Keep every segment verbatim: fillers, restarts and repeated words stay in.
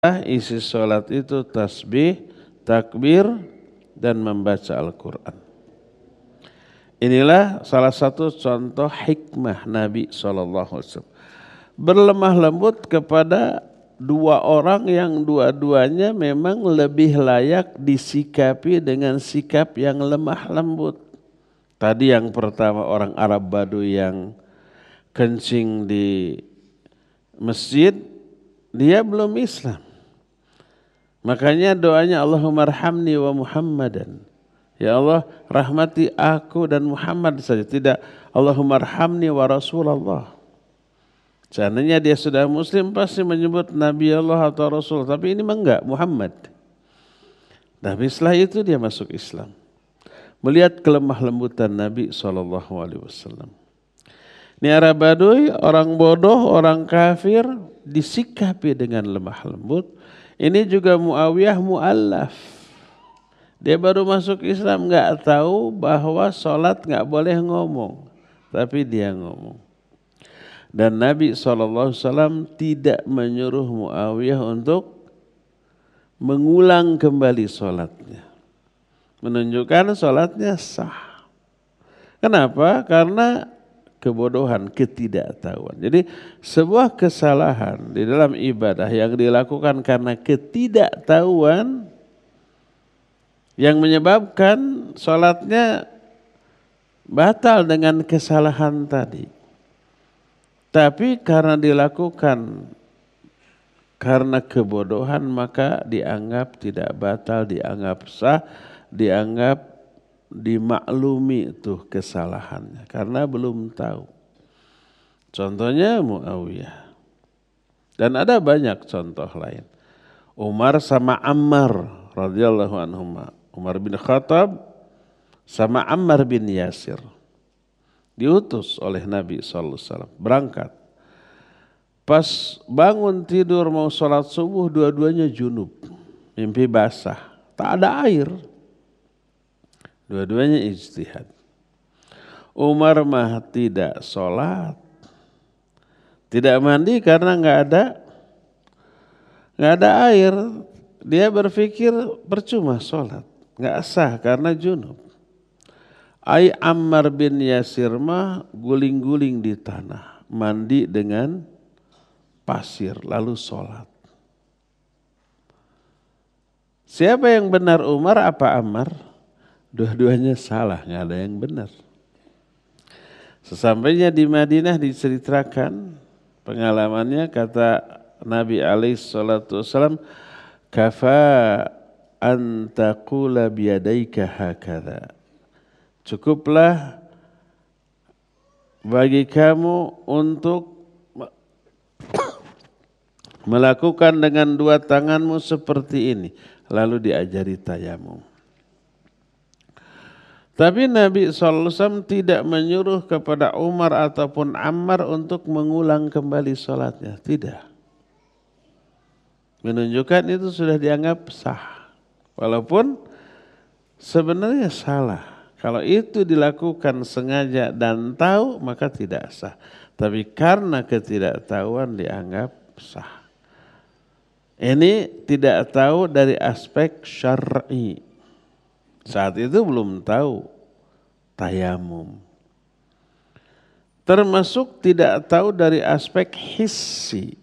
isi sholat itu tasbih, takbir, dan membaca Al-Quran. Inilah salah satu contoh hikmah Nabi shallallahu alaihi wasallam. Berlemah lembut kepada dua orang yang dua-duanya memang lebih layak disikapi dengan sikap yang lemah lembut. Tadi yang pertama orang Arab Baduy yang kencing di masjid, dia belum Islam. Makanya doanya Allahumma arhamni wa Muhammadan. Ya Allah, rahmati aku dan Muhammad saja. Tidak Allahumma arhamni wa Rasulullah. Seandainya dia sudah Muslim pasti menyebut Nabi Allah atau Rasul. Tapi ini enggak, Muhammad. Tapi setelah itu dia masuk Islam. Melihat kelemah lembutan Nabi shallallahu alaihi wasallam. Ini Arab Baduy, orang bodoh, orang kafir disikapi dengan lemah lembut. Ini juga Muawiyah mu'allaf. Dia baru masuk Islam, nggak tahu bahwa sholat nggak boleh ngomong. Tapi dia ngomong. Dan Nabi shallallahu alaihi wasallam tidak menyuruh Muawiyah untuk mengulang kembali sholatnya. Menunjukkan sholatnya sah. Kenapa? Karena kebodohan, ketidaktahuan. Jadi sebuah kesalahan di dalam ibadah yang dilakukan karena ketidaktahuan yang menyebabkan sholatnya batal dengan kesalahan tadi. Tapi karena dilakukan karena kebodohan maka dianggap tidak batal, dianggap sah, dianggap dimaklumi tuh kesalahannya karena belum tahu. Contohnya Muawiyah. Dan ada banyak contoh lain. Umar sama Ammar radhiyallahu anhuma. Umar bin Khattab sama Ammar bin Yasir. Diutus oleh Nabi sallallahu alaihi wasallam berangkat. Pas bangun tidur mau sholat subuh dua-duanya junub. Mimpi basah, tak ada air. Dua-duanya ijtihad. Umar mah tidak sholat, tidak mandi karena nggak ada, nggak ada air. Dia berpikir percuma sholat, nggak sah karena junub. Ai Ammar bin Yasir mah guling-guling di tanah, mandi dengan pasir lalu sholat. Siapa yang benar, Umar apa Ammar? Dua-duanya salah, nggak ada yang benar. Sesampainya di Madinah diceritakan pengalamannya, kata Nabi alaihi salatu wasallam, kafa an taqula biyadaika hakadha. Cukuplah bagi kamu untuk melakukan dengan dua tanganmu seperti ini, lalu diajari tayamum. Tapi Nabi shallallahu alaihi wasallam tidak menyuruh kepada Umar ataupun Ammar untuk mengulang kembali sholatnya. Tidak. Menunjukkan itu sudah dianggap sah. Walaupun sebenarnya salah. Kalau itu dilakukan sengaja dan tahu maka tidak sah. Tapi karena ketidaktahuan dianggap sah. Ini tidak tahu dari aspek syar'i. Saat itu belum tahu tayamum. Termasuk tidak tahu dari aspek hissi.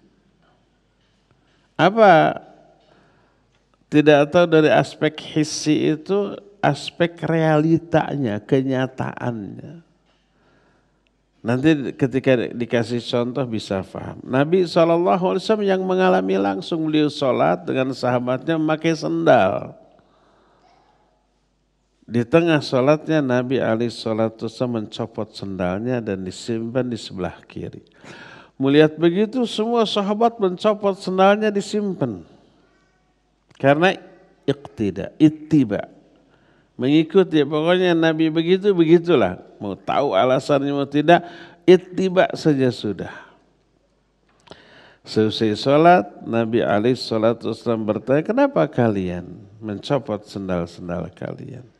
Apa tidak tahu dari aspek hissi itu? Aspek realitanya, kenyataannya. Nanti ketika dikasih contoh bisa paham. Nabi shallallahu alaihi wasallam yang mengalami langsung, beliau sholat dengan sahabatnya memakai sendal. Di tengah sholatnya Nabi alaihi salatu wasallam mencopot sendalnya dan disimpan di sebelah kiri. Melihat begitu semua sahabat mencopot sendalnya disimpan. Karena iqtida, ittiba. Mengikuti, pokoknya Nabi begitu, begitulah. Mau tahu alasannya mau tidak, ittiba saja sudah. Selesai sholat, Nabi alaihi salatu wasallam bertanya, kenapa kalian mencopot sendal-sendal kalian?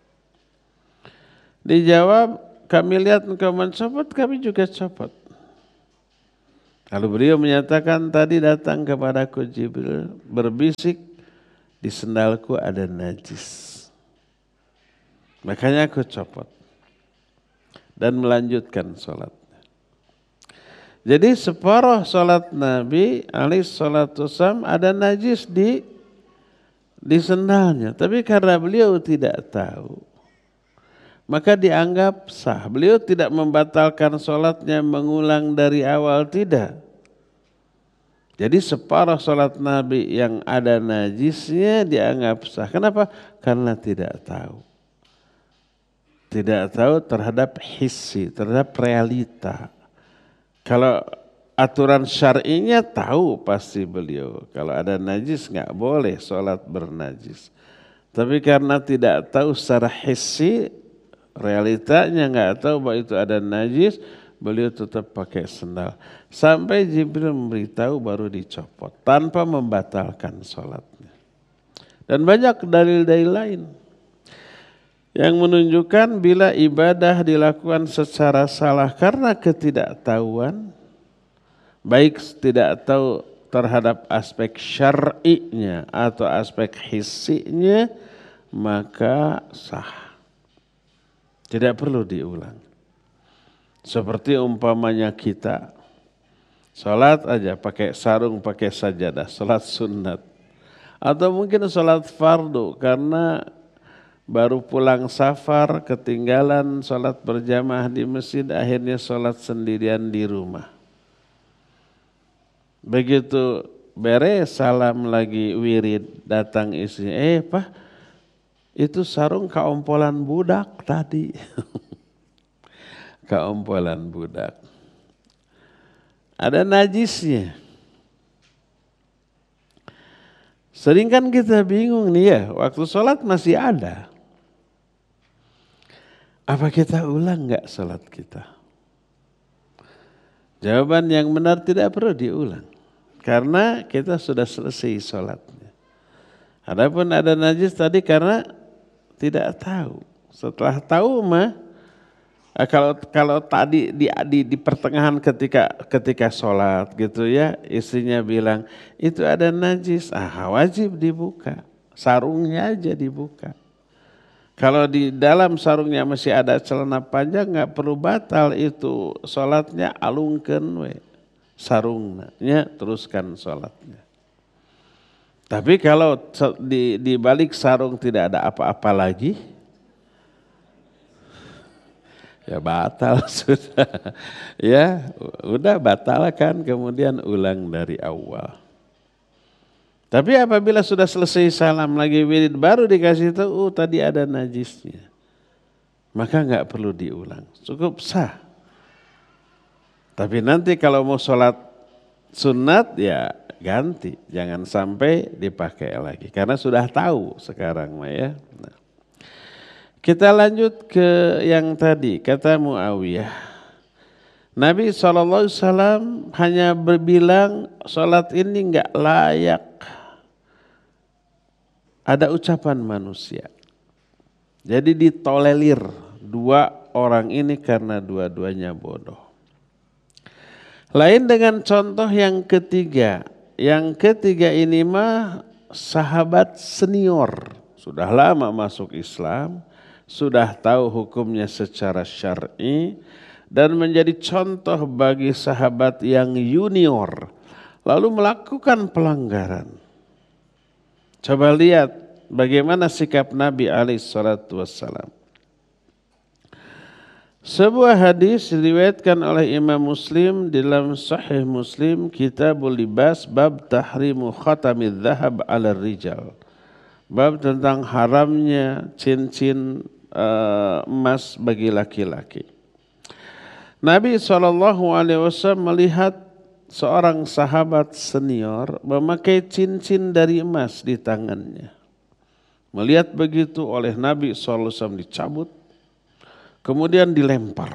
Dijawab, kami lihat engkau mencopot, kami juga copot. Lalu beliau menyatakan, tadi datang kepadaku Jibril berbisik, di sendalku ada najis. Makanya aku copot dan melanjutkan sholat. Jadi separuh sholat Nabi alaihi salatu wassalam ada najis di di sendalnya. Tapi karena beliau tidak tahu, maka dianggap sah. Beliau tidak membatalkan sholatnya, mengulang dari awal, tidak. Jadi separuh sholat Nabi yang ada najisnya dianggap sah. Kenapa? Karena tidak tahu. Tidak tahu terhadap hissi, terhadap realita. Kalau aturan syar'inya tahu pasti beliau. Kalau ada najis nggak boleh sholat bernajis. Tapi karena tidak tahu secara hissi, realitanya nggak tahu bahwa itu ada najis, beliau tetap pakai sendal. Sampai Jibril memberitahu baru dicopot tanpa membatalkan sholatnya. Dan banyak dalil-dalil lain yang menunjukkan bila ibadah dilakukan secara salah karena ketidaktahuan, baik tidak tahu terhadap aspek syar'inya atau aspek hissinya, maka sah. Tidak perlu diulang. Seperti umpamanya kita sholat aja pakai sarung, pakai sajadah, sholat sunat. Atau mungkin sholat fardu karena baru pulang safar, ketinggalan sholat berjamaah di masjid, akhirnya sholat sendirian di rumah. Begitu beres salam lagi wirid, datang istrinya, eh Pak, itu sarung kaompolan budak tadi. Kaompolan budak. Ada najisnya. Sering kan kita bingung nih ya, waktu sholat masih ada. Apa kita ulang enggak sholat kita? Jawaban yang benar tidak perlu diulang. Karena kita sudah selesai sholatnya. Adapun ada najis tadi karena tidak tahu. Setelah tahu mah, kalau kalau tadi di, di, di pertengahan ketika ketika sholat gitu ya, istrinya bilang itu ada najis, ah wajib dibuka. Sarungnya aja dibuka. Kalau di dalam sarungnya masih ada celana panjang, nggak perlu batal itu sholatnya, alungkeun we sarungnya, teruskan sholatnya. Tapi kalau di, di balik sarung tidak ada apa-apa lagi, ya batal sudah. Ya udah batalkan, kemudian ulang dari awal. Tapi apabila sudah selesai salam lagi wirid baru dikasih tahu, oh tadi ada najisnya, maka nggak perlu diulang, cukup sah. Tapi nanti kalau mau sholat sunat ya ganti, jangan sampai dipakai lagi karena sudah tahu sekarang mah ya. Nah. Kita lanjut ke yang tadi, kata Muawiyah. Nabi shallallahu alaihi wasallam hanya berbilang sholat ini nggak layak. Ada ucapan manusia. Jadi ditolerir dua orang ini karena dua-duanya bodoh. Lain dengan contoh yang ketiga. Yang ketiga ini mah sahabat senior. Sudah lama masuk Islam. Sudah tahu hukumnya secara syar'i. Dan menjadi contoh bagi sahabat yang junior. Lalu melakukan pelanggaran. Coba lihat bagaimana sikap Nabi alaihi salatu wassalam. Sebuah hadis diriwayatkan oleh Imam Muslim dalam Sahih Muslim, Kitabul Libas, bab tahrimu khatamidz dzahab 'ala rijal. Bab tentang haramnya cincin uh, emas bagi laki-laki. Nabi shallallahu alaihi wasallam melihat seorang sahabat senior memakai cincin dari emas di tangannya. Melihat begitu oleh Nabi shallallahu alaihi wasallam dicabut, kemudian dilempar.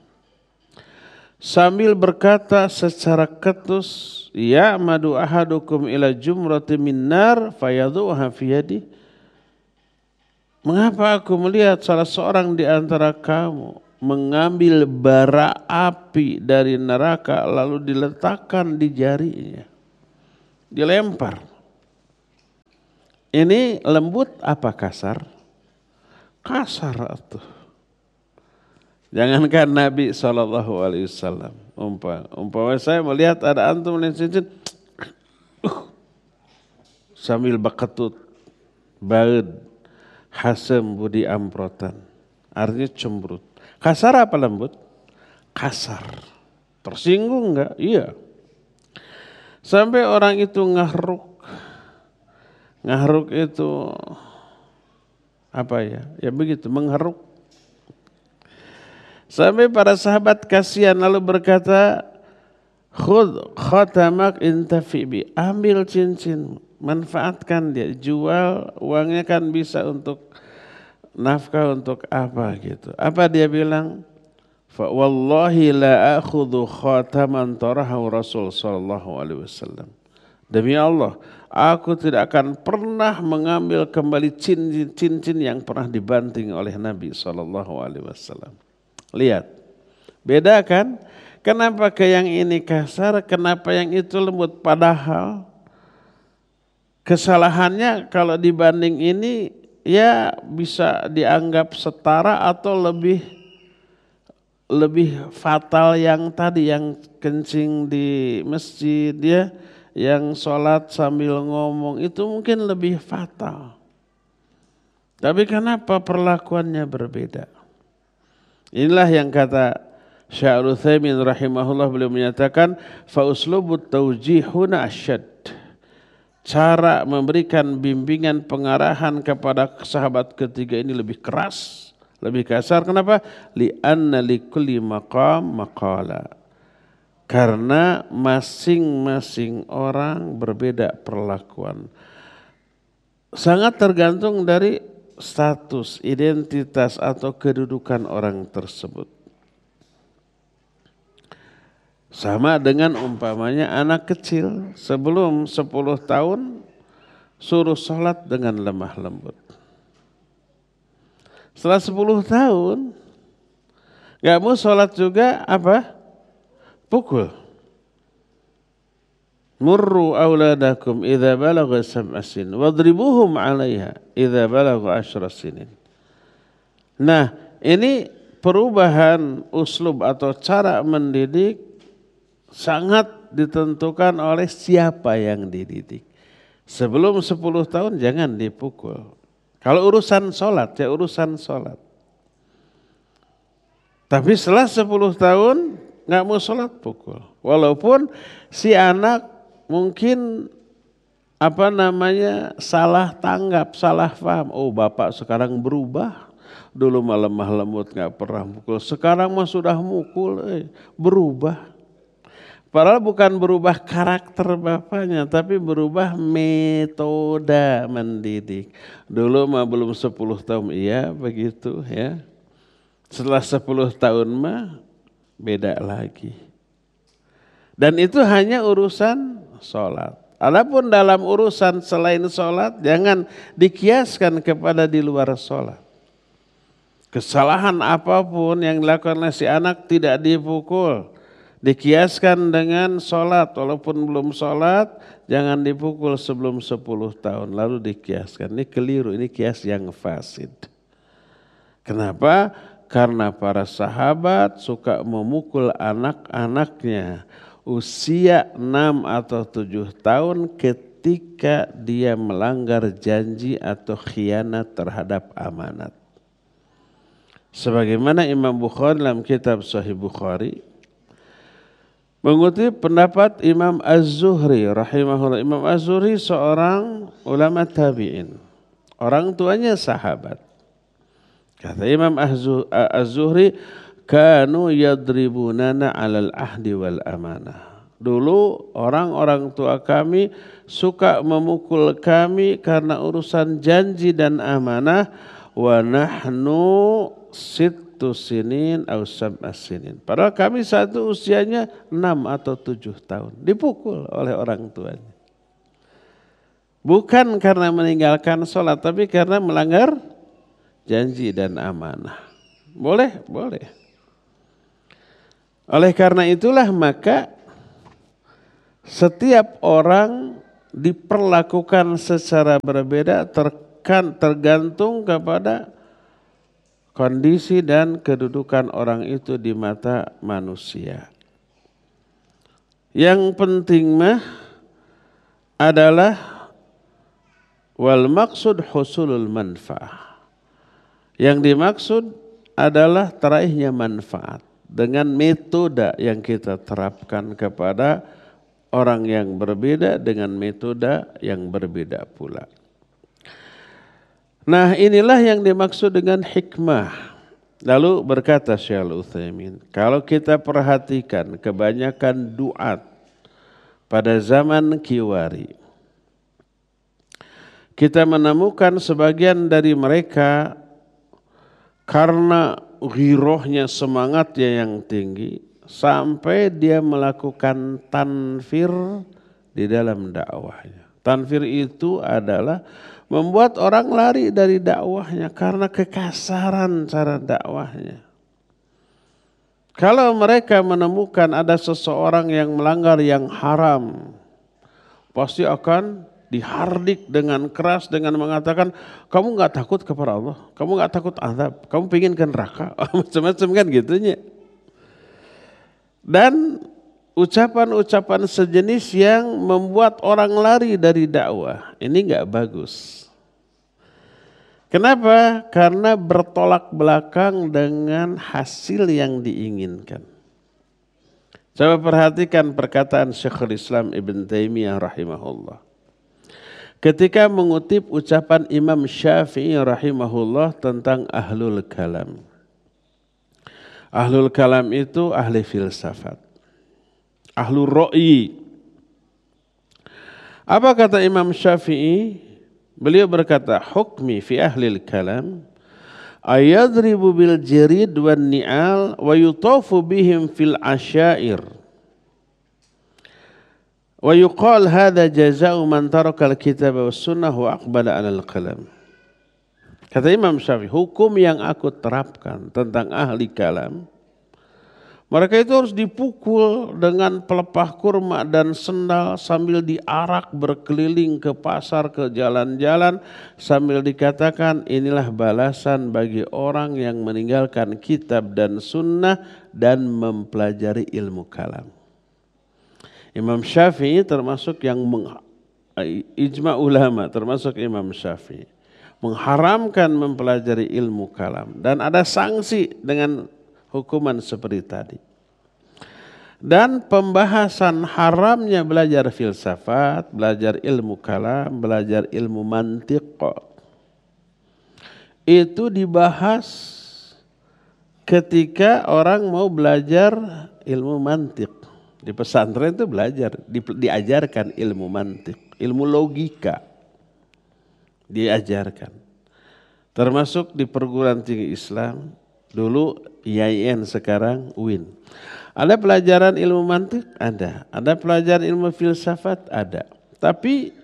Sambil berkata secara ketus, ya madu ahadukum ila jumrati min nar fayaduha fi yadi. Mengapa aku melihat salah seorang di antara kamu mengambil bara api dari neraka lalu diletakkan di jarinya. Dilempar. Ini lembut apa kasar? Kasar atuh. Jangankan Nabi shallallahu alaihi wasallam. Umpama, umpama saya melihat ada antum cincin, uh, sambil baketut, baud, hasem budi amprotan. Artinya cemberut. Kasar apa lembut? Kasar. Tersinggung enggak? Iya. Sampai orang itu ngahruk. Ngahruk itu apa ya? Ya begitu, mengharuk. Sampai para sahabat kasihan lalu berkata, khud khatamak intafi bi, ambil cincin, manfaatkan dia, jual, uangnya kan bisa untuk nafkah untuk apa gitu. Apa dia bilang? Fa wallahi la akhudhu khataman tarahu Rasul sallallahu alaihi wasallam. Demi Allah, aku tidak akan pernah mengambil kembali cincin yang pernah dibanting oleh Nabi sallallahu alaihi wasallam. Lihat, beda kan? Kenapa ke yang ini kasar, kenapa yang itu lembut? Padahal kesalahannya kalau dibanding ini ya bisa dianggap setara atau lebih lebih fatal yang tadi, yang kencing di masjid, ya, yang sholat sambil ngomong, itu mungkin lebih fatal. Tapi kenapa perlakuannya berbeda? Inilah yang kata Syekh Utsaimin rahimahullah, beliau menyatakan fa uslubut tawjihuna asyad. Cara memberikan bimbingan pengarahan kepada sahabat ketiga ini lebih keras, lebih kasar. Kenapa? Li'anna likulli maqam maqala. Karena masing-masing orang berbeda perlakuan. Sangat tergantung dari status, identitas atau kedudukan orang tersebut. Sama dengan umpamanya anak kecil sebelum sepuluh tahun suruh sholat dengan lemah lembut. Setelah sepuluh tahun gak mau sholat juga apa? Pukul. Murru auladakum idza balagha sab'a sinin wadribuhum 'alaiha idza balagha asyra sinin. Nah, ini perubahan uslub atau cara mendidik sangat ditentukan oleh siapa yang dididik. Sebelum sepuluh tahun jangan dipukul. Kalau urusan sholat, ya urusan sholat. Tapi setelah sepuluh tahun gak mau sholat, pukul. Walaupun si anak mungkin apa namanya salah tanggap, salah paham. Oh, bapak sekarang berubah. Dulu mah lemah lembut gak pernah mukul. Sekarang mah sudah mukul, eh, berubah. Padahal bukan berubah karakter bapaknya, tapi berubah metode mendidik. Dulu mah belum sepuluh tahun, iya begitu ya. Setelah sepuluh tahun mah beda lagi. Dan itu hanya urusan sholat. Adapun dalam urusan selain sholat, jangan dikiaskan kepada di luar sholat. Kesalahan apapun yang dilakukan oleh si anak tidak dipukul. Dikiaskan dengan sholat, walaupun belum sholat, jangan dipukul sebelum sepuluh tahun. Lalu dikiaskan, ini keliru, ini kias yang fasid. Kenapa? Karena para sahabat suka memukul anak-anaknya usia enam atau tujuh tahun ketika dia melanggar janji atau khianat terhadap amanat. Sebagaimana Imam Bukhari dalam kitab Sahih Bukhari mengutip pendapat Imam Az-Zuhri rahimahullah. Imam Az-Zuhri seorang ulama tabi'in. Orang tuanya sahabat. Kata Imam Az-Zuhri, kanu yadribunana 'alal ahdi wal amanah. Dulu orang-orang tua kami suka memukul kami karena urusan janji dan amanah. Wa nahnu sittu sinin aw sab'a sinin. Padahal kami satu usianya enam atau tujuh tahun. Dipukul oleh orang tuanya. Bukan karena meninggalkan sholat, tapi karena melanggar janji dan amanah. Boleh? Boleh. Oleh karena itulah maka setiap orang diperlakukan secara berbeda terkan, tergantung kepada kondisi dan kedudukan orang itu di mata manusia. Yang penting mah adalah wal maksud husulul manfaah. Yang dimaksud adalah teraihnya manfaat dengan metode yang kita terapkan kepada orang yang berbeda dengan metode yang berbeda pula. Nah, inilah yang dimaksud dengan hikmah. Lalu berkata Syekh Al-Utsaimin, kalau kita perhatikan kebanyakan duat pada zaman Kiwari, kita menemukan sebagian dari mereka karena ghirohnya, semangatnya yang tinggi, sampai dia melakukan tanfir di dalam dakwahnya. Tanfir itu adalah membuat orang lari dari dakwahnya karena kekasaran cara dakwahnya. Kalau mereka menemukan ada seseorang yang melanggar yang haram, pasti akan dihardik dengan keras dengan mengatakan, kamu nggak takut kepada Allah, kamu nggak takut azab, kamu pengen ke neraka, macam-macam kan gitunya. Dan ucapan-ucapan sejenis yang membuat orang lari dari dakwah, ini nggak bagus. Kenapa? Karena bertolak belakang dengan hasil yang diinginkan. Coba perhatikan perkataan Syekhul Islam Ibn Taimiyah rahimahullah. Ketika mengutip ucapan Imam Syafi'i rahimahullah tentang ahlul kalam. Ahlul kalam itu ahli filsafat, ahlul ro'i. Apa kata Imam Syafi'i? Beliau berkata, hukmi fi ahlil kalam ayadribu bil jarid wan ni'al wa yutafu bihim fil asyair. Wa yuqal hadha jaza'u man taraka al-kitab was sunnah wa aqbala 'ala al-kalam. Kata Imam Syafi'i, hukum yang aku terapkan tentang ahli kalam, mereka itu harus dipukul dengan pelepah kurma dan sendal sambil diarak berkeliling ke pasar, ke jalan-jalan, sambil dikatakan inilah balasan bagi orang yang meninggalkan kitab dan sunnah dan mempelajari ilmu kalam. Imam Syafi'i termasuk yang meng, ijma ulama, termasuk Imam Syafi'i mengharamkan mempelajari ilmu kalam dan ada sanksi dengan hukuman seperti tadi. Dan pembahasan haramnya belajar filsafat, belajar ilmu kalam, belajar ilmu mantiq itu dibahas ketika orang mau belajar ilmu mantiq. Di pesantren itu belajar, di, diajarkan ilmu mantiq, ilmu logika diajarkan. Termasuk di perguruan tinggi Islam, dulu I A I N, sekarang U I N. Ada pelajaran ilmu mantiq? Ada. Ada pelajaran ilmu filsafat? Ada. Tapi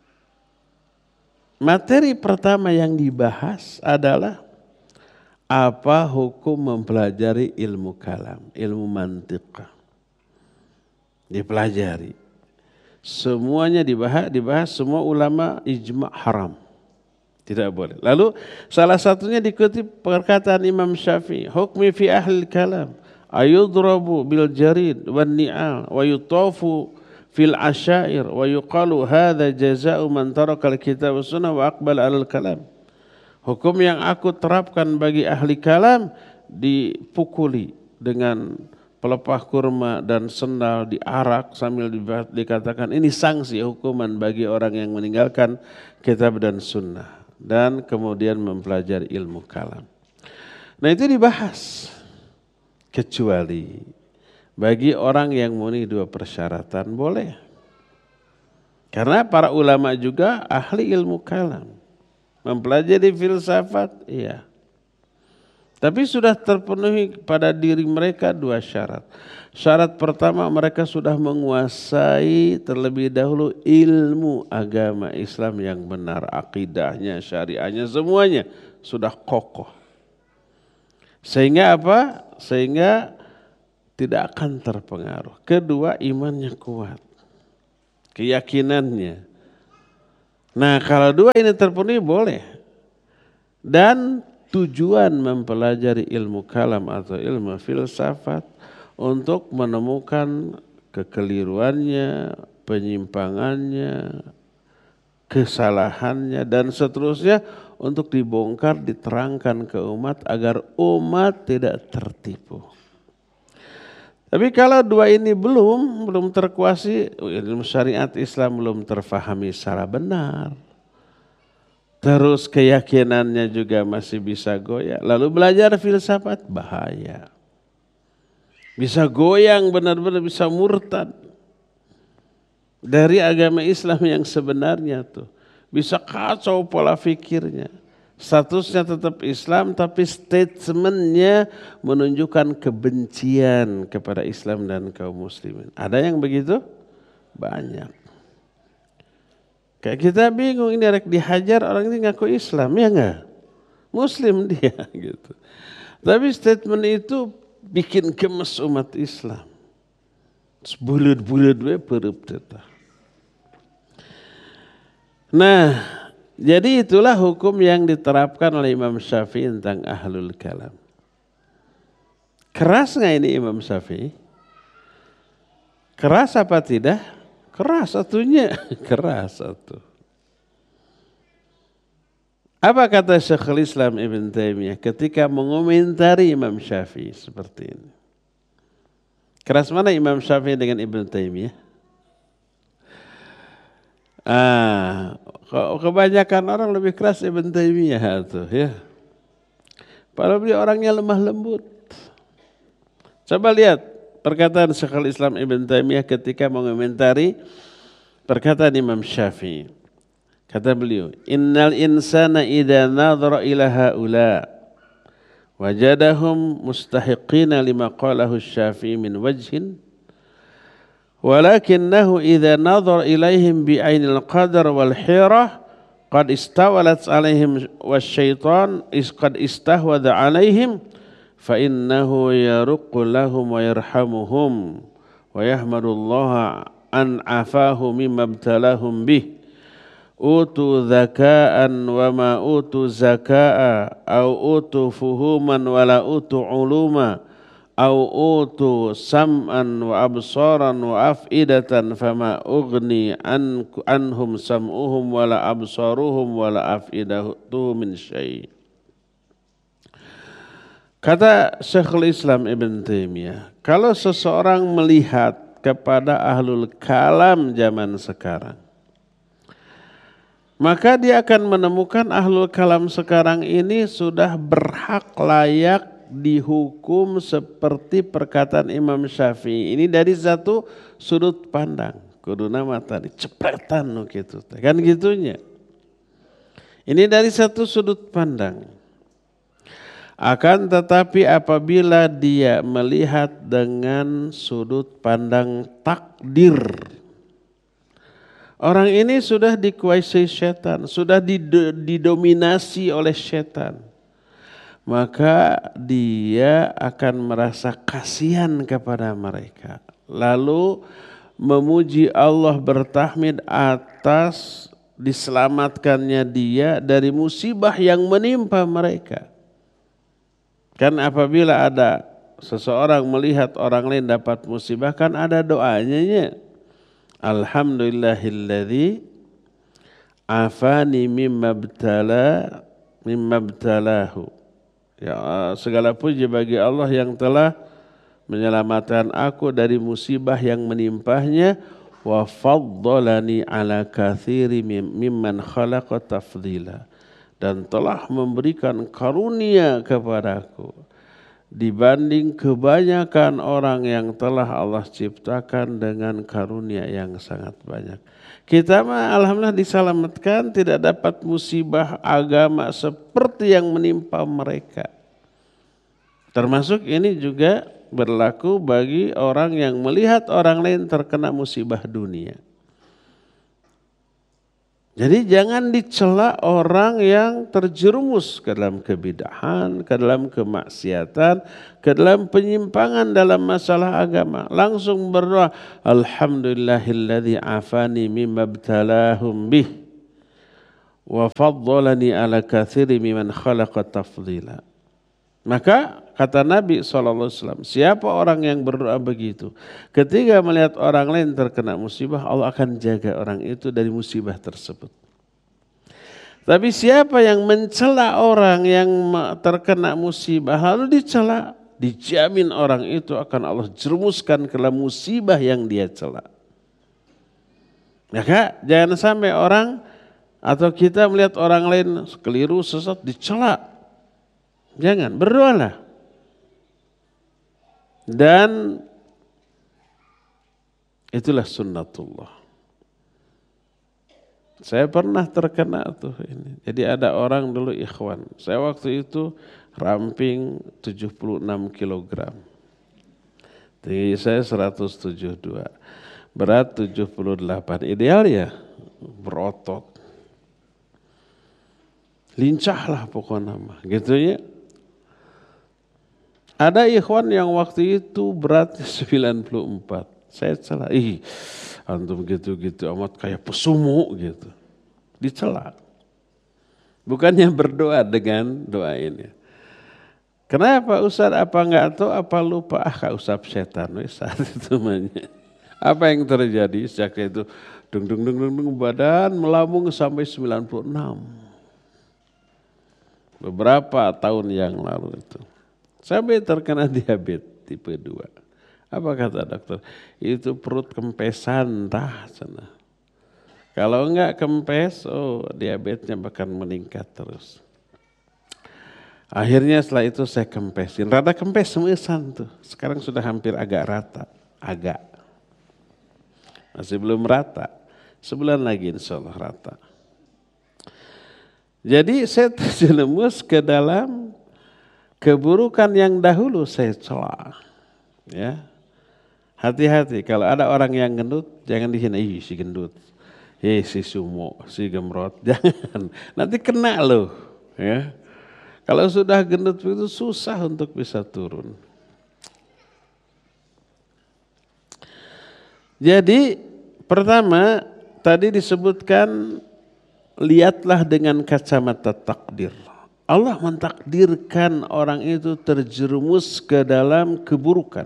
materi pertama yang dibahas adalah apa hukum mempelajari ilmu kalam, ilmu mantiq. Dipelajari. Semuanya dibahas, dibahas semua ulama ijma' haram. Tidak boleh. Lalu salah satunya dikutip perkataan Imam Syafi'i, hukmi fi ahli kalam ayudrabu bil jarid wan ni'al wa yutafu fil asyair wa yuqalu hadza jazaa'u man taraka al kitab was sunnah wa aqbala al kalam. Hukum yang aku terapkan bagi ahli kalam dipukuli dengan pelepah kurma dan sendal, diarak sambil dikatakan ini sanksi hukuman bagi orang yang meninggalkan kitab dan sunnah dan kemudian mempelajari ilmu kalam. Nah itu dibahas, kecuali bagi orang yang memenuhi dua persyaratan boleh. Karena para ulama juga ahli ilmu kalam, mempelajari filsafat, iya. Tapi sudah terpenuhi pada diri mereka dua syarat. Syarat pertama, mereka sudah menguasai terlebih dahulu ilmu agama Islam yang benar, akidahnya, syariahnya, semuanya sudah kokoh. Sehingga apa? Sehingga tidak akan terpengaruh. Kedua, imannya kuat, keyakinannya. Nah, kalau dua ini terpenuhi boleh. Dan tujuan mempelajari ilmu kalam atau ilmu filsafat untuk menemukan kekeliruannya, penyimpangannya, kesalahannya dan seterusnya untuk dibongkar, diterangkan ke umat agar umat tidak tertipu. Tapi kalau dua ini belum belum terkuasai, ilmu syariat Islam belum terfahami secara benar, terus keyakinannya juga masih bisa goyah, lalu belajar filsafat bahaya. Bisa goyang benar-benar, bisa murtad dari agama Islam yang sebenarnya tuh. Bisa kacau pola fikirnya. Statusnya tetap Islam tapi statementnya menunjukkan kebencian kepada Islam dan kaum muslimin. Ada yang begitu? Banyak. Kayak kita bingung, ini rek dihajar orang ini ngaku Islam, ya enggak? Muslim dia gitu. Tapi statement itu bikin gemes umat Islam. Bulut-bulut we perep tetah. Nah, jadi itulah hukum yang diterapkan oleh Imam Syafi'i tentang ahlul kalam. Keras nggak ini Imam Syafi'i? Keras apa tidak? Keras satunya, keras satu. Apa kata Syekhul Islam Ibn Taimiyah ketika mengomentari Imam Syafi'i seperti ini? Keras mana Imam Syafi'i dengan Ibn Taimiyah? Ah, kebanyakan orang lebih keras Ibn Taimiyah tuh ya. Padahal beliau orangnya lemah lembut. Coba lihat perkataan Syekhul Islam Ibn Taimiyah ketika mengomentari perkataan Imam Syafi'i. Kata beliau, "Innal insana idza nadhara ila haula wajadahum mustahiqina lima qalahu Syafi'i min wajhin walakinnahu idza nadhara ilaihim bi ainil qadar wal hirah qad istawalat alaihim wasyaitan is qad istahwadha alaihim fa innahu yaruqqu lahum wa yarhamuhum wa yahmadullaha an afahu mimma ibtalahum bih utu zaka'an wa ma utu zaka'a au utu fuhuman wa la utu uluma au utu sam'an wa absaran wa af'idatan fama ughni an anhum sam'uhum wa la absaruhum wa la af'idatu min syai'." Kata Syekhul Islam Ibn Taimiyah, kalau seseorang melihat kepada ahlul kalam zaman sekarang, maka dia akan menemukan ahlul kalam sekarang ini sudah berhak layak dihukum seperti perkataan Imam Syafi'i. Ini dari satu sudut pandang. Kuduna mata dicepretan gitu. Kan gitunya. Ini dari satu sudut pandang. Akan tetapi apabila dia melihat dengan sudut pandang takdir, orang ini sudah dikuasai setan, sudah didominasi oleh setan, maka dia akan merasa kasihan kepada mereka. Lalu memuji Allah, bertahmid atas diselamatkannya dia dari musibah yang menimpa mereka. Kan apabila ada seseorang melihat orang lain dapat musibah, kan ada doanya nya. Alhamdulillahilladzi afani mimma btala mimma btalahu. Ya, segala puji bagi Allah yang telah menyelamatkan aku dari musibah yang menimpahnya, wa faddalani ala katsiri mimman khalaqa tafdila, dan telah memberikan karunia kepadaku dibanding kebanyakan orang yang telah Allah ciptakan dengan karunia yang sangat banyak. Kita mah alhamdulillah diselamatkan, tidak dapat musibah agama seperti yang menimpa mereka. Termasuk ini juga berlaku bagi orang yang melihat orang lain terkena musibah dunia. Jadi jangan dicela orang yang terjerumus ke dalam kebidahan, ke dalam kemaksiatan, ke dalam penyimpangan dalam masalah agama. Langsung berdoa, Alhamdulillahilladzi afani mimma ibtalahum bih wa faddalani ala katsiri mimman khalaqa tafdila. Maka kata Nabi shallallahu alaihi wasallam, siapa orang yang berdoa begitu, ketika melihat orang lain terkena musibah, Allah akan jaga orang itu dari musibah tersebut. Tapi siapa yang mencela orang yang terkena musibah, lalu dicela, dijamin orang itu akan Allah jerumuskan ke dalam musibah yang dia cela. Maka jangan sampai orang atau kita melihat orang lain keliru, sesat, dicela. Jangan, berdoalah. Dan itulah sunnatullah. Saya pernah terkena tuh ini. Jadi ada orang dulu ikhwan. Saya waktu itu ramping tujuh puluh enam kilogram. Tinggi saya seratus tujuh puluh dua. Berat tujuh puluh delapan. Ideal ya berotot. Lincahlah pokoknya mah. Gitu ya. Ada ikhwan yang waktu itu beratnya sembilan puluh empat. Saya celah, ih antum gitu-gitu amat kayak pesumu gitu. Dicela. Bukannya berdoa dengan doa ini. Kenapa Ustaz? Apa enggak tahu, apa lupa? Ah kak usap setan saat itu namanya. Apa yang terjadi sejak itu? Dung dung dung dung dung badan melambung sampai sembilan puluh enam. Beberapa tahun yang lalu itu. Sampai terkena diabetes tipe dua. Apa kata dokter? Itu perut kempesan dah sana. Kalau enggak kempes, oh diabetesnya bahkan meningkat terus. Akhirnya setelah itu saya kempesin. Rada kempes semesan tuh. Sekarang sudah hampir agak rata. Agak. Masih belum rata. Sebulan lagi insya Allah rata. Jadi saya terjerumus ke dalam keburukan yang dahulu saya cela. Ya. Hati-hati kalau ada orang yang gendut, jangan dihina, ih si gendut. Eh si sumo, si gemrot. Jangan. Nanti kena loh, ya. Kalau sudah gendut itu susah untuk bisa turun. Jadi pertama tadi disebutkan lihatlah dengan kacamata takdir. Allah mentakdirkan orang itu terjerumus ke dalam keburukan.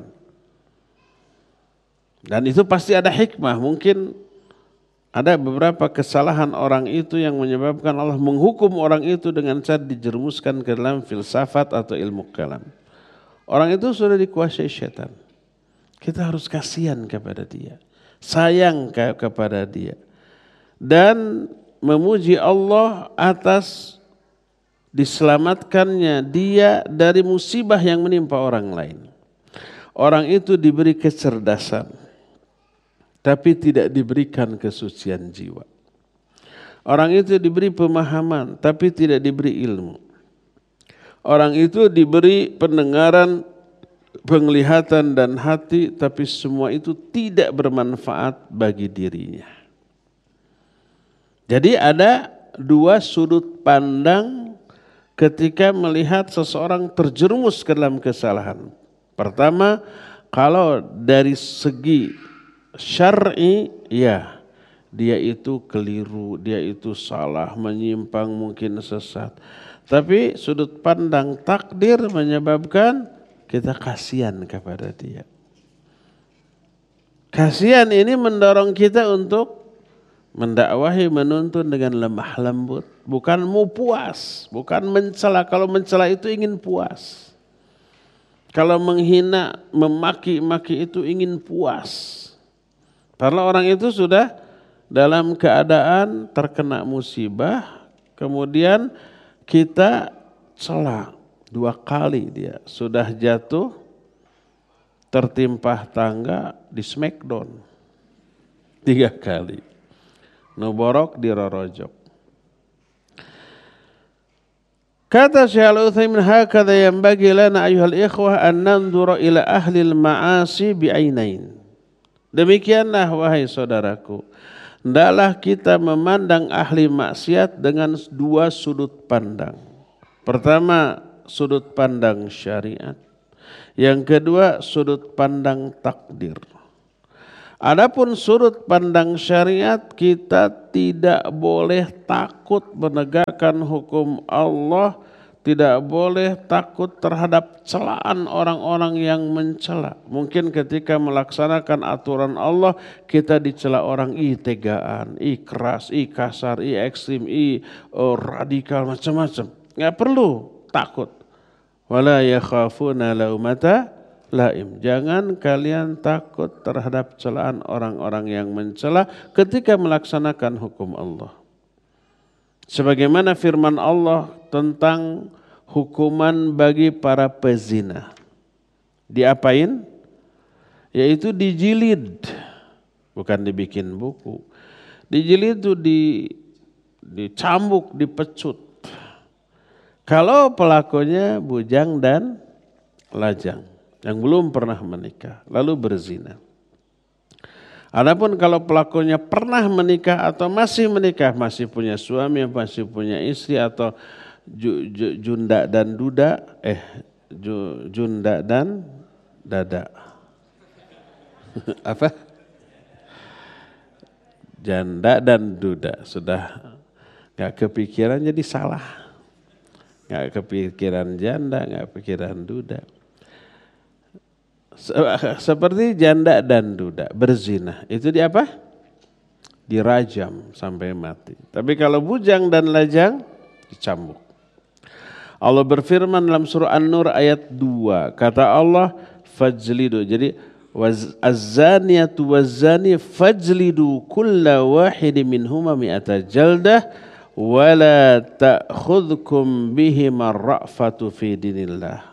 Dan itu pasti ada hikmah. Mungkin ada beberapa kesalahan orang itu yang menyebabkan Allah menghukum orang itu dengan cara dijerumuskan ke dalam filsafat atau ilmu kalam. Orang itu sudah dikuasai syaitan. Kita harus kasihan kepada dia. Sayang ke- kepada dia. Dan memuji Allah atas diselamatkannya dia dari musibah yang menimpa orang lain. Orang itu diberi kecerdasan, tapi tidak diberikan kesucian jiwa. Orang itu diberi pemahaman, tapi tidak diberi ilmu. Orang itu diberi pendengaran, penglihatan dan hati, tapi semua itu tidak bermanfaat bagi dirinya. Jadi ada dua sudut pandang ketika melihat seseorang terjerumus ke dalam kesalahan. Pertama, kalau dari segi syar'i, ya dia itu keliru, dia itu salah, menyimpang, mungkin sesat. Tapi sudut pandang takdir menyebabkan kita kasihan kepada dia. Kasihan ini mendorong kita untuk mendakwahi, menuntun dengan lemah lembut. Bukan mau puas, bukan mencela. Kalau mencela itu ingin puas. Kalau menghina, memaki-maki itu ingin puas. Karena orang itu sudah dalam keadaan terkena musibah, kemudian kita cela dua kali dia. Sudah jatuh, tertimpa tangga, di smackdown. Tiga kali. Nuborok dirorojok. Kata Syekh Al-Utsaimin, hakadha yanbaghi lana ayyuhal ikhwah an nanzura ila ahli al-ma'asi bi'ainain. Demikianlah wahai saudaraku, Hendaklah kita memandang ahli maksiat dengan dua sudut pandang. Pertama, sudut pandang syariat. Yang kedua, sudut pandang takdir. Adapun sudut pandang syariat, kita tidak boleh takut menegakkan hukum Allah, tidak boleh takut terhadap celaan orang-orang yang mencela. Mungkin ketika melaksanakan aturan Allah, kita dicela orang, i tegaan, i keras, i kasar, i ekstrim, i oh, radikal, macam-macam. Nggak perlu takut. Wala yakhafuna laumata laim. Jangan kalian takut terhadap celaan orang-orang yang mencela ketika melaksanakan hukum Allah. Sebagaimana firman Allah tentang hukuman bagi para pezina. Diapain? Yaitu dijilid. Bukan dibikin buku. Dijilid itu di, dicambuk, dipecut. Kalau pelakunya bujang dan lajang yang belum pernah menikah lalu berzina. Adapun kalau pelakunya pernah menikah atau masih menikah, masih punya suami, masih punya istri atau ju, ju, junda dan duda, eh ju, junda dan dada. Apa? Janda dan duda. Sudah gak kepikiran jadi salah. Gak kepikiran janda, gak kepikiran duda. Seperti janda dan duda berzina, itu di apa? Dirajam sampai mati. Tapi kalau bujang dan lajang dicambuk. Allah berfirman dalam surah An-Nur ayat dua, kata Allah fajlidu. Jadi az-zaniyatu waz-zani fajlidu kulla wahidin minhuma mi'ata jaldah wala ta'khudhukum bihima ra'fatu fi dinillah.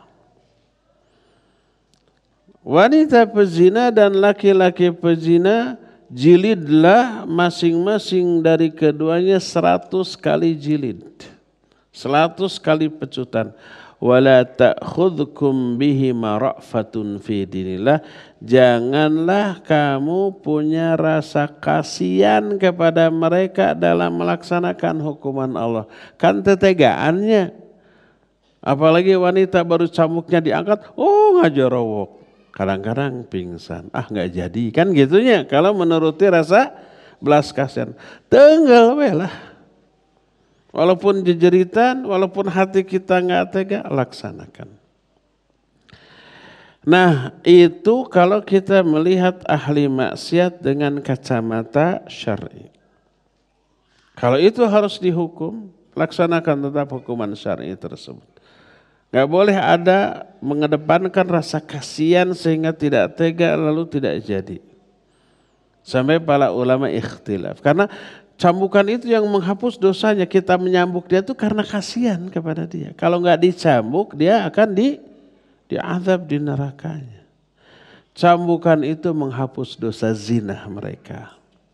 Wanita pezina dan laki-laki pezina, jilidlah masing-masing dari keduanya seratus kali jilid. Seratus kali pecutan. Wala ta'khudhukum bihima ra'fatun fi dinillah. Janganlah kamu punya rasa kasihan kepada mereka dalam melaksanakan hukuman Allah. Kan tetegaannya. Apalagi wanita baru cambuknya diangkat, oh ngajarowok. Kadang-kadang pingsan, ah nggak jadi, kan gitunya. Kalau menuruti rasa belas kasihan, tenggal lah. Walaupun jejeritan, walaupun hati kita nggak tega, laksanakan. Nah itu kalau kita melihat ahli maksiat dengan kacamata syar'i. Kalau itu harus dihukum, laksanakan tetap hukuman syar'i tersebut. Gak boleh ada mengedepankan rasa kasihan sehingga tidak tega lalu tidak jadi. Sampai para ulama ikhtilaf. Karena cambukan itu yang menghapus dosanya. Kita menyambuk dia itu karena kasihan kepada dia. Kalau gak dicambuk dia akan di, diazab di nerakanya. Cambukan itu menghapus dosa zina mereka.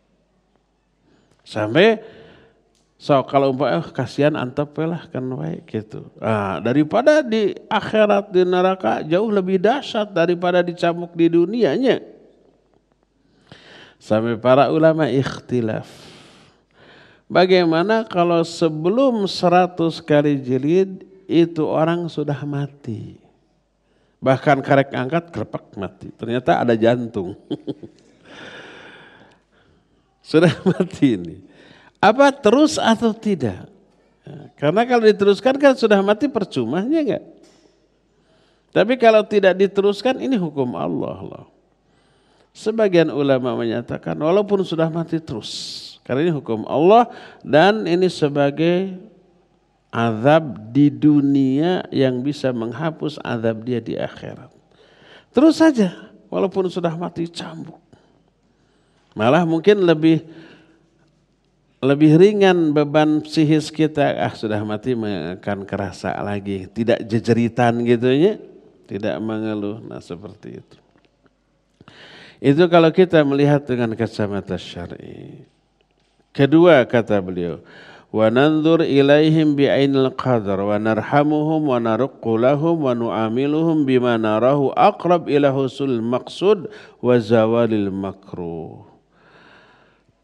Sampai so kalau umpamanya oh, kasihan antep lah kan baik gitu. Nah, daripada di akhirat di neraka jauh lebih dahsyat daripada dicambuk di dunianya. Sampai para ulama ikhtilaf. Bagaimana kalau sebelum seratus kali jilid itu orang sudah mati. Bahkan karek angkat krepak mati. Ternyata ada jantung. Sudah mati ini. Apa terus atau tidak? Karena kalau diteruskan kan sudah mati percumanya enggak? Tapi kalau tidak diteruskan ini hukum Allah loh. Sebagian ulama menyatakan walaupun sudah mati terus. Karena ini hukum Allah dan ini sebagai azab di dunia yang bisa menghapus azab dia di akhirat. Terus saja walaupun sudah mati cambuk. Malah mungkin lebih lebih ringan beban psikis kita, ah sudah mati akan kerasa lagi, tidak jejeritan gitunya, tidak mengeluh, nah seperti itu. Itu kalau kita melihat dengan kacamata syar'i. Kedua kata beliau, wa nanzur ilaihim bi'ainil qadar wa narhamuhum wa naruqqu lahum wa nu'amiluhum bima narahu aqrab ila husul maqsud wa zawalil makruh.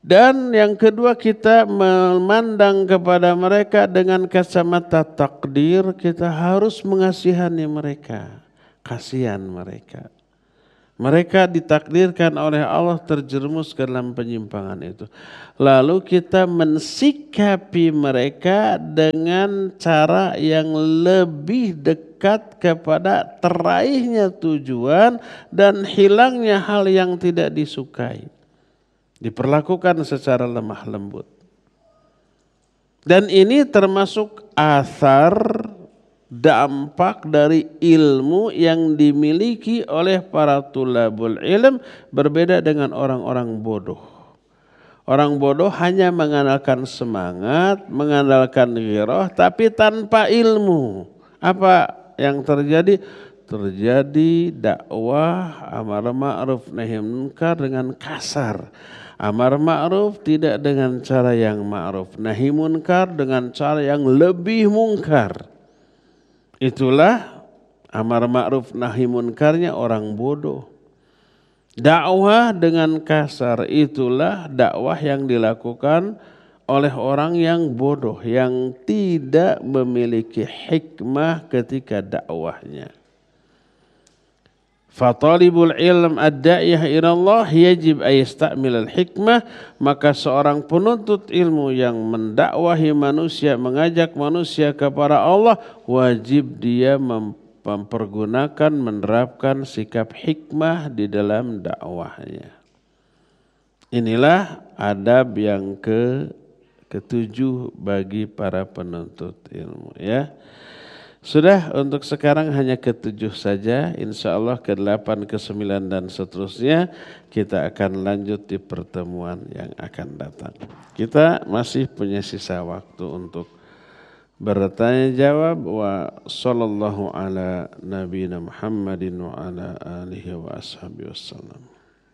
Dan yang kedua, kita memandang kepada mereka dengan kacamata takdir, kita harus mengasihani mereka, kasihan mereka. Mereka ditakdirkan oleh Allah terjerumus ke dalam penyimpangan itu. Lalu kita mensikapi mereka dengan cara yang lebih dekat kepada teraihnya tujuan dan hilangnya hal yang tidak disukai. Diperlakukan secara lemah lembut. Dan ini termasuk asar dampak dari ilmu yang dimiliki oleh para tulabul ilm, berbeda dengan orang-orang bodoh. Orang bodoh hanya mengandalkan semangat, mengandalkan ghirah, tapi tanpa ilmu. Apa yang terjadi? Terjadi dakwah amar ma'ruf nahi munkar dengan kasar. Amar ma'ruf tidak dengan cara yang ma'ruf, nahi munkar dengan cara yang lebih munkar. Itulah amar ma'ruf nahi munkarnya orang bodoh. Dakwah dengan kasar, itulah dakwah yang dilakukan oleh orang yang bodoh, yang tidak memiliki hikmah ketika dakwahnya. Fatalibul ilm ad-da'iyah ilallah yajib ayastamil al-hikmah, maka seorang penuntut ilmu yang mendakwahi manusia, mengajak manusia kepada Allah, wajib dia mempergunakan, menerapkan sikap hikmah di dalam dakwahnya. Inilah adab yang ke ketujuh bagi para penuntut ilmu, ya. Sudah, untuk sekarang hanya ketujuh saja. Insya Allah ke delapan, ke sembilan dan seterusnya kita akan lanjut di pertemuan yang akan datang. Kita masih punya sisa waktu untuk bertanya jawab. Wa sallallahu ala nabiyina Muhammadin wa ala alihi wa ashabihi wassalam.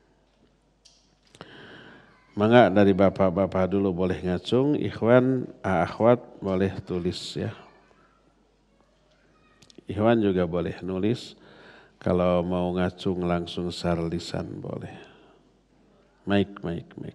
Mangga dari bapak-bapak dulu boleh ngacung, ikhwan, akhwat boleh tulis ya. Ikhwan juga boleh nulis, kalau mau ngacung langsung secara lisan boleh. Mic, mic, mic.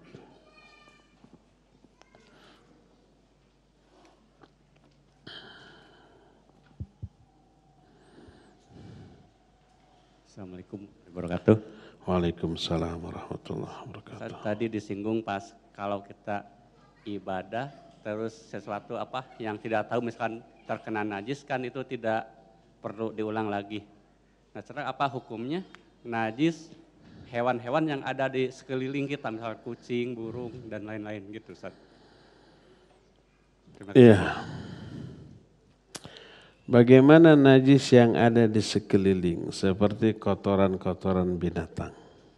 Assalamualaikum warahmatullahi wabarakatuh. Waalaikumsalam warahmatullahi wabarakatuh. Tadi disinggung pas kalau kita ibadah terus sesuatu apa yang tidak tahu misalkan terkena najis, kan itu tidak perlu diulang lagi. Nah, sekarang apa hukumnya najis hewan-hewan yang ada di sekeliling kita, misalnya kucing, burung, dan lain-lain gitu, Ustaz. Terima kasih. Iya. Bagaimana najis yang ada di sekeliling, seperti kotoran-kotoran binatang?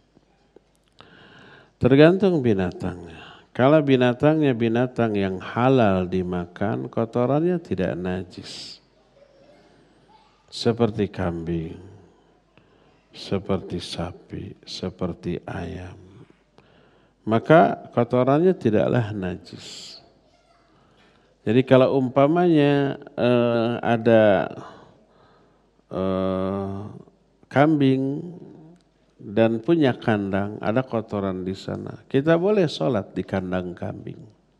Tergantung binatangnya. Kalau binatangnya binatang yang halal dimakan, kotorannya tidak najis. Seperti kambing, seperti sapi, seperti ayam. Maka kotorannya tidaklah najis. Jadi kalau umpamanya eh, ada eh, kambing dan punya kandang, ada kotoran di sana, kita boleh sholat di kandang kambing.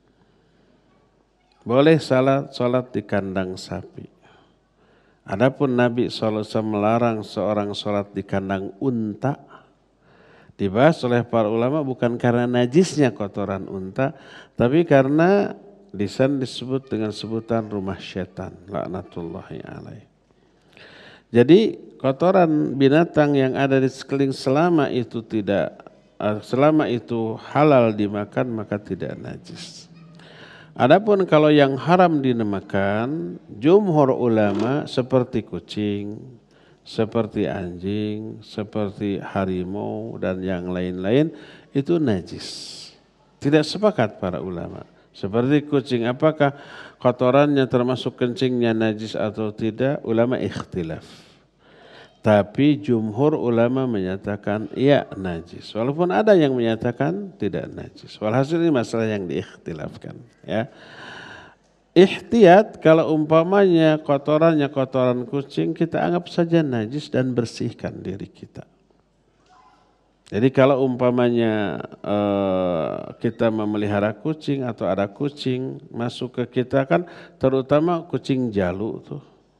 Boleh sholat, sholat di kandang sapi. Adapun Nabi shallallahu alaihi wasallam melarang seorang sholat di kandang unta, dibahas oleh para ulama bukan karena najisnya kotoran unta, tapi karena di sana disebut dengan sebutan rumah syaitan, laknatullahi alaih. Jadi kotoran binatang yang ada di sekeliling selama itu tidak, selama itu halal dimakan maka tidak najis. Adapun kalau yang haram dimakan, jumhur ulama seperti kucing, seperti anjing, seperti harimau dan yang lain-lain itu najis. Tidak sepakat para ulama. Seperti kucing, apakah kotorannya termasuk kencingnya najis atau tidak? Ulama ikhtilaf. Tapi jumhur ulama menyatakan iya najis. Walaupun ada yang menyatakan tidak najis. Walhasil ini masalah yang diikhtilafkan. Ya. Ihtiyat kalau umpamanya kotorannya kotoran kucing, kita anggap saja najis dan bersihkan diri kita. Jadi kalau umpamanya uh, kita memelihara kucing atau ada kucing masuk ke kita kan, terutama kucing jalu tuh.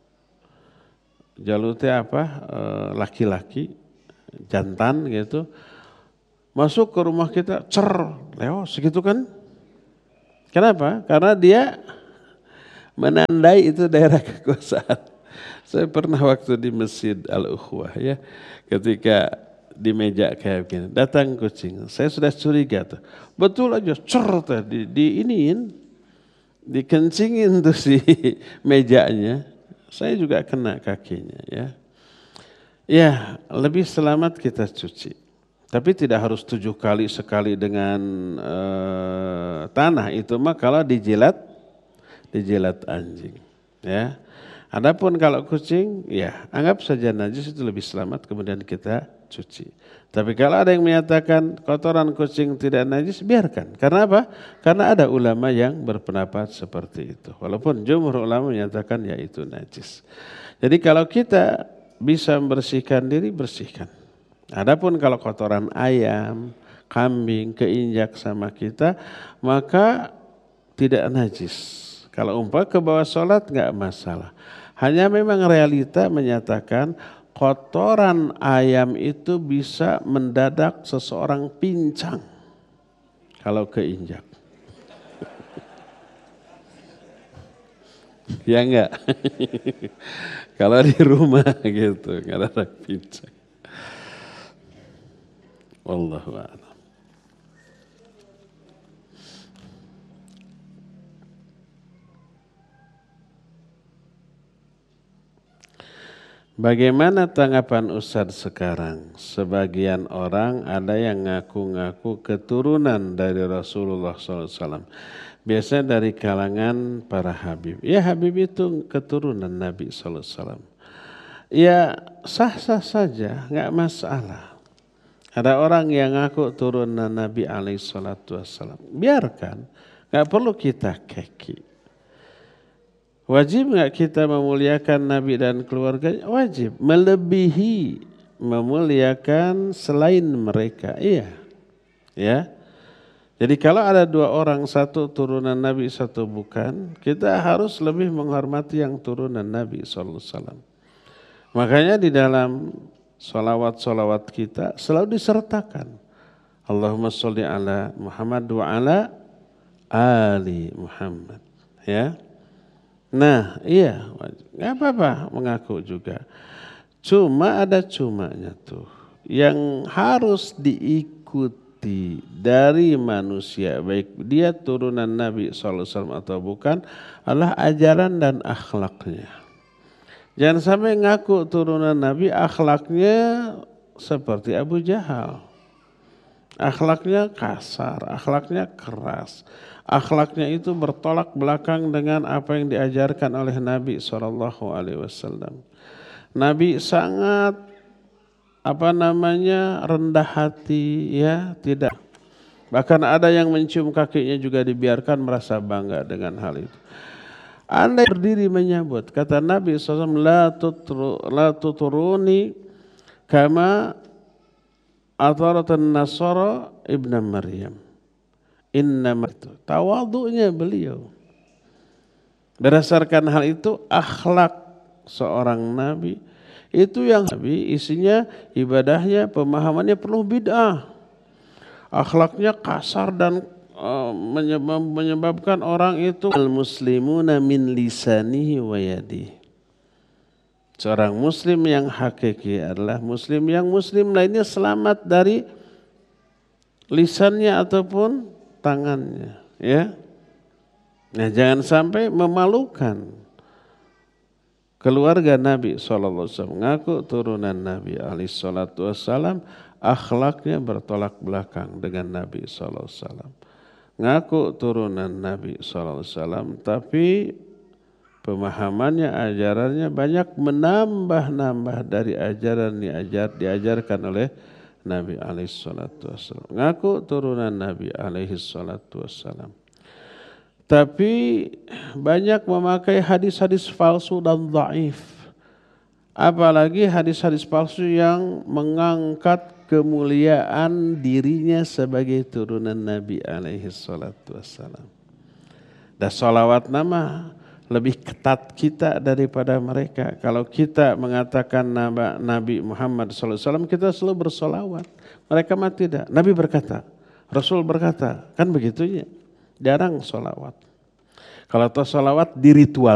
Jalu itu apa? Uh, laki-laki, jantan gitu. Masuk ke rumah kita, cer, lewat segitu kan? Kenapa? Karena dia menandai itu daerah kekuasaan. Saya pernah waktu di Masjid Al-Ukhwah ya, ketika di meja kayak begini, datang kucing, saya sudah curiga tuh, betul aja, cer tadi di iniin, dikencingin tuh si mejanya, saya juga kena kakinya ya. Ya lebih selamat kita cuci, tapi tidak harus tujuh kali sekali dengan uh, tanah itu mah kalau dijilat, dijilat anjing ya. Adapun kalau kucing, ya anggap saja najis itu lebih selamat kemudian kita cuci. Tapi kalau ada yang menyatakan kotoran kucing tidak najis, biarkan. Karena apa? Karena ada ulama yang berpendapat seperti itu. Walaupun jumhur ulama menyatakan ya itu najis. Jadi kalau kita bisa membersihkan diri, bersihkan. Adapun kalau kotoran ayam, kambing keinjak sama kita, maka tidak najis. Kalau umpah ke bawah sholat nggak masalah. Hanya memang realita menyatakan kotoran ayam itu bisa mendadak seseorang pincang kalau keinjak. Ya enggak? Kalau di rumah gitu, nggak ada pincang. Wallahu a'lam. Bagaimana tanggapan Ustadz sekarang? Sebagian orang ada yang ngaku-ngaku keturunan dari Rasulullah shallallahu alaihi wasallam. Biasanya dari kalangan para habib. Ya Habib itu keturunan Nabi shallallahu alaihi wasallam. Ya sah-sah saja, nggak masalah. Ada orang yang ngaku turunan Nabi alaihi salatu wassalam. Biarkan, nggak perlu kita keki. Wajib nggak kita memuliakan Nabi dan keluarganya? Wajib, melebihi memuliakan selain mereka. Iya, ya. Jadi kalau ada dua orang, satu turunan Nabi, satu bukan, kita harus lebih menghormati yang turunan Nabi shallallahu alaihi wasallam. Makanya di dalam sholawat-sholawat kita selalu disertakan Allahumma sholli ala Muhammad wa ala ali Muhammad. Ya. Nah, iya, nggak apa-apa mengaku juga. Cuma ada cumanya tuh, yang harus diikuti dari manusia, baik dia turunan Nabi shallallahu alaihi wasallam atau bukan, adalah ajaran dan akhlaknya. Jangan sampai ngaku turunan Nabi, akhlaknya seperti Abu Jahal. Akhlaknya kasar, akhlaknya keras. Akhlaknya itu bertolak belakang dengan apa yang diajarkan oleh Nabi shallallahu alaihi wasallam. Nabi sangat apa namanya rendah hati, ya tidak. Bahkan ada yang mencium kakinya juga dibiarkan, merasa bangga dengan hal itu. Anda berdiri menyambut, kata Nabi shallallahu alaihi wasallam, la tutru, la tuturuni kama atharatan Nasara ibn Maryam. Innama itu tawadhu'nya beliau. Berdasarkan hal itu, akhlak seorang nabi itu yang nabi isinya ibadahnya, pemahamannya penuh bid'ah. Akhlaknya kasar dan uh, menyebabkan orang itu al-muslimuna min lisanihi wa yadihi. Seorang muslim yang hakiki adalah muslim yang muslim lainnya selamat dari lisannya ataupun tangannya, ya. Nah, jangan sampai memalukan keluarga Nabi shallallahu alaihi wasallam, ngaku turunan Nabi alaihi salatu wassalam, akhlaknya bertolak belakang dengan Nabi shallallahu alaihi wasallam. Ngaku turunan Nabi shallallahu alaihi wasallam, tapi pemahamannya, ajarannya banyak menambah-nambah dari ajaran diajar, diajarkan oleh Nabi alaihi salatu wassalam. Ngaku turunan Nabi alaihi salatu wassalam. Tapi banyak memakai hadis-hadis palsu dan dhaif. Apalagi hadis-hadis palsu yang mengangkat kemuliaan dirinya sebagai turunan Nabi alaihi salatu wassalam. Dan sholawat nama lebih ketat kita daripada mereka. Kalau kita mengatakan nama Nabi Muhammad shallallahu alaihi wasallam, kita selalu bersolawat. Mereka mah tidak. Nabi berkata, Rasul berkata, kan begitunya. Jarang sholawat. Kalau tahu sholawat di ritual.